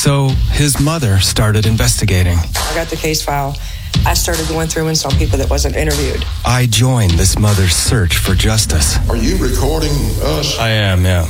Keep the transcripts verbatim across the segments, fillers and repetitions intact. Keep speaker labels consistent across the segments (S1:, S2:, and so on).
S1: So his mother started investigating.
S2: I got the case file. I started going through and saw people that wasn't interviewed.
S1: I joined this mother's search for justice.
S3: Are you recording us?
S1: I am, yeah.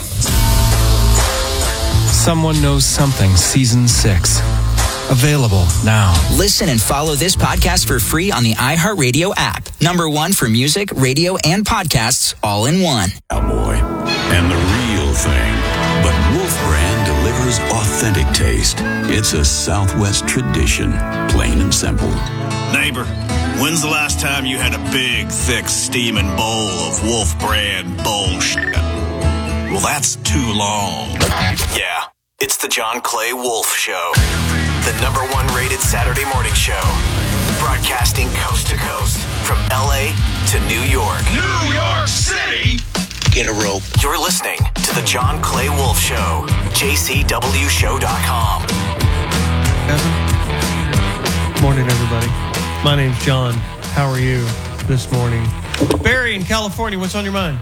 S1: Someone Knows Something, Season six. Available now.
S4: Listen and follow this podcast for free on the iHeartRadio app. Number one for music, radio, and podcasts all in one.
S5: Cowboy and the real thing. But Wolf Brand delivers authentic taste. It's a Southwest tradition, plain and simple.
S6: Neighbor, when's the last time you had a big, thick, steaming bowl of Wolf Brand bullshit? Well, that's too long. Yeah, it's the John Clay Wolf Show. The number one rated Saturday morning show. Broadcasting coast to coast from L A to New York.
S7: New York City!
S6: Get a rope. You're listening to the John Clay Wolf Show. J C W show dot com.
S8: Morning, everybody. My name's John. How are you this morning? Barry in California, what's on your mind?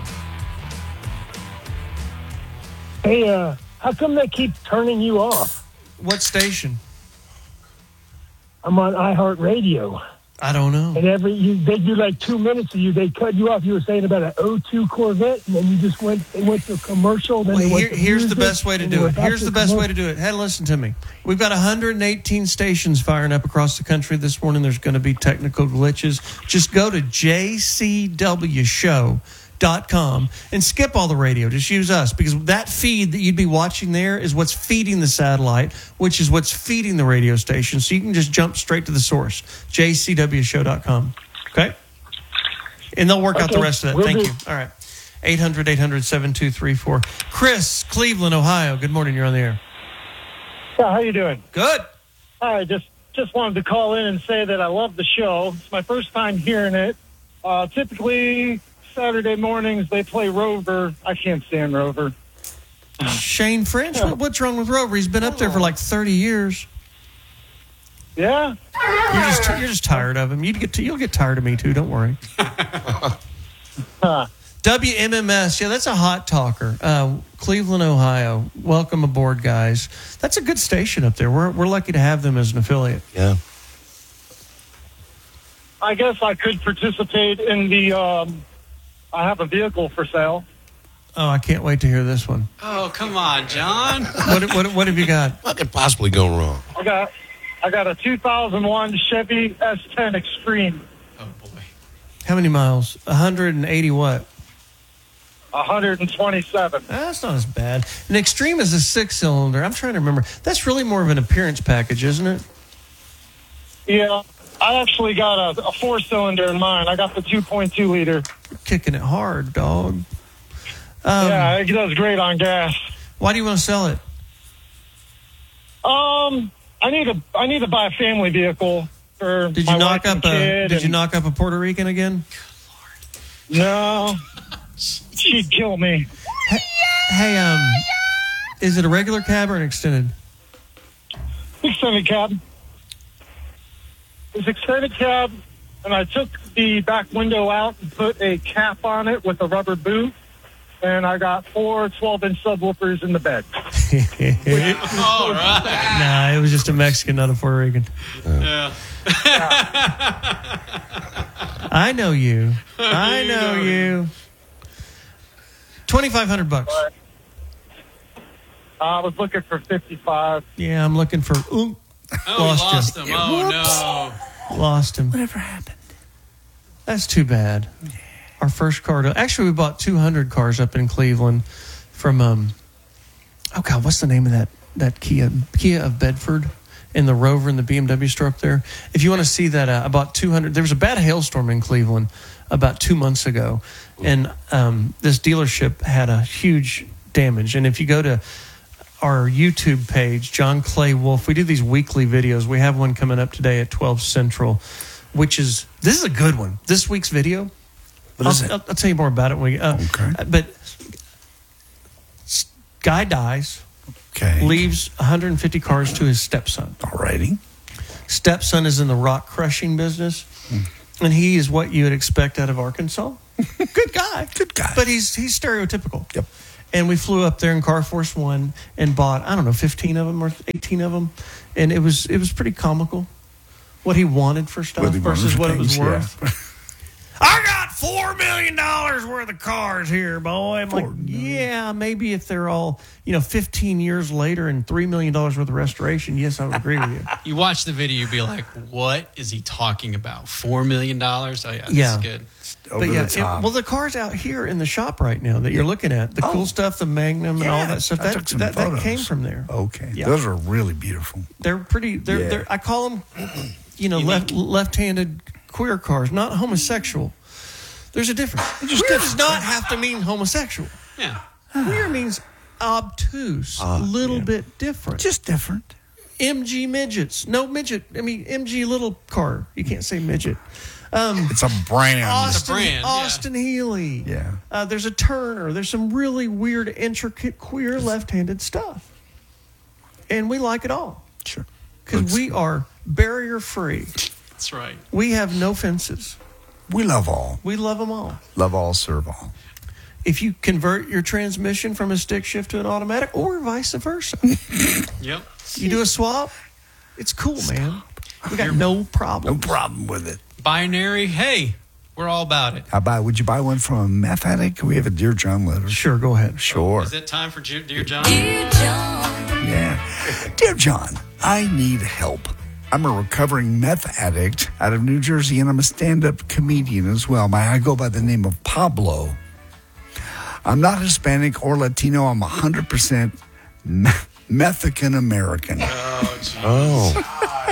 S9: Hey, uh, how come they keep turning you off?
S8: What station?
S9: I'm on iHeartRadio.
S8: I don't know.
S9: And every you, they do like two minutes of you. They cut you off. You were saying about an oh two Corvette, and then you just went. They went to a commercial. Then
S8: Wait,
S9: they went
S8: here,
S9: to
S8: here's
S9: music,
S8: the best way to do it. Here's the best way to do it. Hey, listen to me. We've got one hundred eighteen stations firing up across the country this morning. There's going to be technical glitches. Just go to J C W show dot com and skip all the radio. Just use us, because that feed that you'd be watching there is what's feeding the satellite, which is what's feeding the radio station. So you can just jump straight to the source, J C W show dot com. Okay? And they'll work okay. out the rest of that.
S9: We'll
S8: Thank
S9: do.
S8: you. All right. eight hundred, eight hundred, seven two three four. Chris, Cleveland, Ohio. Good morning. You're on the air.
S9: Yeah, how you doing?
S8: Good.
S9: I just just wanted to call in and say that I love the show. It's my first time hearing it. Uh, typically, Saturday mornings, they play Rover. I can't stand Rover.
S8: Shane French? Yeah. What's wrong with Rover? He's been up there for like thirty years.
S9: Yeah?
S8: You're just you're just tired of him. You get to, you'll get tired of me too. Don't worry.
S9: huh.
S8: W M M S, yeah, that's a hot talker. Uh, Cleveland, Ohio. Welcome aboard, guys. That's a good station up there. We're we're lucky to have them as an affiliate.
S1: Yeah.
S9: I guess I could participate in the. Um, I have a vehicle for sale.
S8: Oh, I can't wait to hear this one.
S7: Oh, come on, John.
S8: What what what have you got?
S3: What could possibly go wrong?
S9: I got I got a two thousand one Chevy S ten Extreme.
S7: Oh boy.
S8: How many miles? one hundred eighty what?
S9: one hundred twenty-seven.
S8: That's not as bad. An Extreme is a six-cylinder. I'm trying to remember. That's really more of an appearance package, isn't it?
S9: Yeah. I actually got a, a four-cylinder in mine. I got the two point two liter.
S8: You're kicking it hard, dog. Um,
S9: yeah, it does great on gas.
S8: Why do you want to sell it?
S9: Um, I need to I need to buy a family vehicle for
S8: did
S9: my
S8: you knock
S9: wife
S8: up
S9: and
S8: a
S9: kid.
S8: Did you
S9: and,
S8: knock up a Puerto Rican again?
S9: No, she'd kill me.
S8: Hey, hey, um, is it a regular cab or an extended?
S9: Extended cab. It's extended cab, and I took the back window out and put a cap on it with a rubber boot, and I got four twelve-inch subwoofers in the bed.
S7: All right.
S8: Nah, it was just a Mexican, not a Puerto Rican.
S7: Yeah.
S8: I know you. I know you. twenty-five hundred bucks.
S9: I was looking for fifty-five.
S8: Yeah, I'm looking for... Ooh,
S7: Oh,
S8: lost
S7: we lost
S8: you.
S7: him. Oh, no.
S8: Lost him.
S1: Whatever happened?
S8: That's too bad. Yeah. Our first car... To, actually, we bought two hundred cars up in Cleveland from... um. Oh, God, what's the name of that that Kia? Kia of Bedford and the Rover and the B M W store up there. If you want to see that, uh, I bought two hundred... There was a bad hailstorm in Cleveland about two months ago, and um, this dealership had a huge damage. And if you go to our YouTube page, John Clay Wolf, we do these weekly videos. We have one coming up today at twelve Central, which is, this is a good one. This week's video.
S3: What
S8: I'll,
S3: is it?
S8: I'll, I'll tell you more about it when we, uh,
S3: Okay.
S8: but guy dies,
S3: Okay.
S8: leaves one hundred fifty cars to his stepson.
S3: Alrighty.
S8: Stepson is in the rock crushing business, and he is what you would expect out of Arkansas. Good guy.
S3: Good guy.
S8: But he's he's stereotypical.
S3: Yep.
S8: And we flew up there in Car Force One and bought, I don't know, fifteen of them or eighteen of them. And it was it was pretty comical what he wanted for stuff
S10: What he wanted
S8: versus
S10: for
S8: what it was
S10: things,
S8: worth.
S10: yeah.
S8: I got four million dollars worth of cars here, boy. I'm like, yeah, maybe if they're all, you know, fifteen years later and three million dollars worth of restoration, yes, I would agree with you.
S7: You watch the video, you'd be like, what is he talking about? Four million dollars? Oh, yeah, that's
S8: Yeah.
S7: good.
S10: Over
S8: But yeah,
S10: the top.
S8: it- well, the cars out here in the shop right now that you're looking at, the
S10: Oh.
S8: cool stuff, the Magnum and all
S10: Yeah,
S8: that stuff,
S10: I
S8: that,
S10: took some
S8: that, that
S10: photos.
S8: came from there.
S10: Okay.
S8: Yeah.
S10: Those are really beautiful.
S8: They're pretty, they're,
S10: Yeah.
S8: they're I call them, you know, left, left-handed queer cars, not homosexual. There's a difference.
S10: just
S8: Queer does not have to mean homosexual.
S7: Yeah.
S8: Queer means obtuse, a little bit different.
S10: Just different.
S8: M G midgets. No midget. I mean, M G little car. You can't say midget. Um,
S10: It's a brand.
S8: Austin,
S7: brand, yeah.
S8: Austin Healy.
S10: Yeah.
S8: Uh, there's a Turner. There's some really weird, intricate, queer left-handed stuff. And we like it all.
S10: Sure.
S8: Because
S10: Looks-
S8: we are barrier-free.
S7: That's right.
S8: We have no fences.
S10: We love all.
S8: We love them all.
S10: Love all, serve all.
S8: If you convert your transmission from a stick shift to an automatic or vice versa,
S7: Yep.
S8: you do a swap, it's cool, man. We got no
S10: No
S8: problem.
S10: problem with it.
S7: Binary, hey, we're all about it.
S10: How about, would you buy one from a meth addict? We have a Dear John letter.
S8: Sure, go ahead.
S10: Sure.
S7: Is it time for Ju- Dear John?
S10: Yeah. Dear John, I need help. I'm a recovering meth addict out of New Jersey, and I'm a stand-up comedian as well. My, I go by the name of Pablo. I'm not Hispanic or Latino. I'm one hundred percent me- Mexican American.
S3: Oh.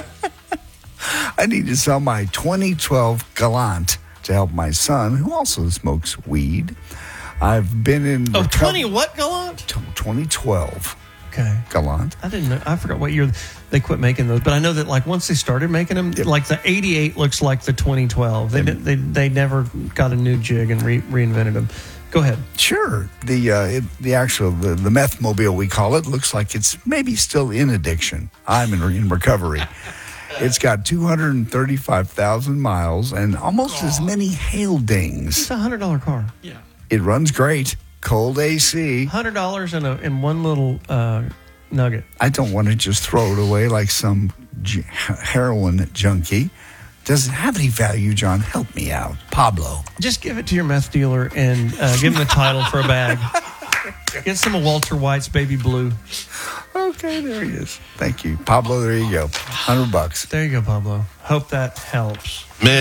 S10: I need to sell my twenty twelve Galant to help my son, who also smokes weed. I've been in...
S8: Oh,
S10: reco-
S8: twenty what, Gallant?
S10: t- twenty twelve
S8: Okay.
S10: Galant.
S8: I didn't know. I forgot what year they quit making those, but I know that like once they started making them, like the eighty-eight looks like the twenty twelve. They they they never got a new jig and re- reinvented them. Go ahead.
S10: Sure. The uh, it, the actual the, the meth mobile, we call it, looks like it's maybe still in addiction. I'm in, in recovery. It's got two hundred thirty-five thousand miles and almost as many hail dings.
S8: It's a hundred dollar car.
S7: Yeah.
S10: It runs great. Cold A C.
S8: Hundred dollars in a in one little uh, nugget.
S10: I don't want to just throw it away like some j- heroin junkie. Does it have any value, John? Help me out. Pablo.
S8: Just give it to your meth dealer and uh, give him the title for a bag. Get some of Walter White's Baby Blue.
S10: Okay, there he is. Thank you. Pablo, there you go. Hundred bucks.
S8: There you go, Pablo. Hope that helps.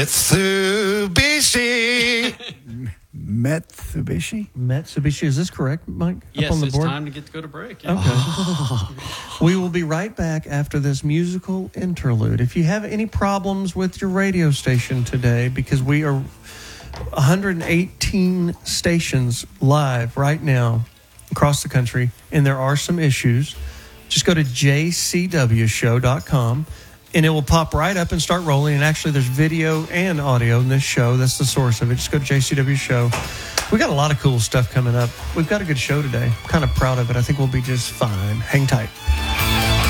S3: Mitsubishi.
S10: Mitsubishi?
S8: Mitsubishi, is this correct, Mike?
S7: Yes,
S8: Up on the
S7: it's
S8: board?
S7: time to get to go to break. Yeah.
S8: Okay. We will be right back after this musical interlude. If you have any problems with your radio station today, because we are one hundred eighteen stations live right now across the country, and there are some issues, just go to j c w show dot com. And it will pop right up and start rolling. And actually, there's video and audio in this show. That's the source of it. Just go to J C W Show. We got a lot of cool stuff coming up. We've got a good show today. I'm kind of proud of it. I think we'll be just fine. Hang tight.